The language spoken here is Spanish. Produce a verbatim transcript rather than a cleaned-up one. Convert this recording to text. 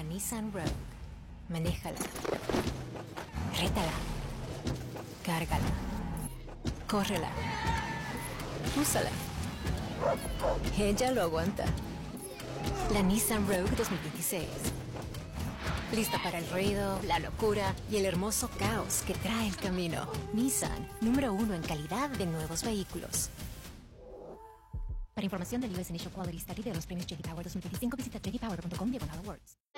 Nissan Rogue. Manéjala. Rétala. Cárgala. Córrela. Úsala. Ella lo aguanta. La Nissan Rogue dos mil veintiséis. Lista para el ruido, la locura y el hermoso caos que trae el camino. Nissan, número uno en calidad de nuevos vehículos. Para información del U S Initial Quality Study de los premios J D Power dos mil veinticinco, visita j d power punto com diagonal awards.